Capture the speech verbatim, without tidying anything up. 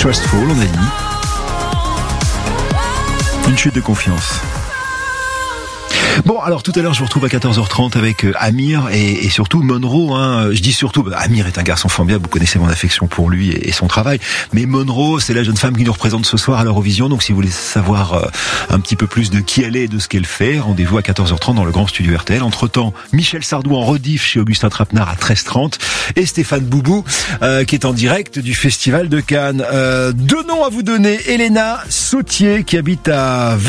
Trustful, on a dit. Une chute de confiance. Bon, alors tout à l'heure je vous retrouve à quatorze heures trente avec euh, Amir et, et surtout Monroe. Hein. Je dis surtout, bah, Amir est un garçon formidable, vous connaissez mon affection pour lui et, et son travail. Mais Monroe, c'est la jeune femme qui nous représente ce soir à l'Eurovision. Donc si vous voulez savoir euh, un petit peu plus de qui elle est et de ce qu'elle fait, rendez-vous à quatorze heures trente dans le grand studio R T L. Entre-temps, Michel Sardou en rediff chez Augustin Trapenard à treize heures trente et Stéphane Boubou euh, qui est en direct du Festival de Cannes. Euh, deux noms à vous donner. Elena Sautier qui habite à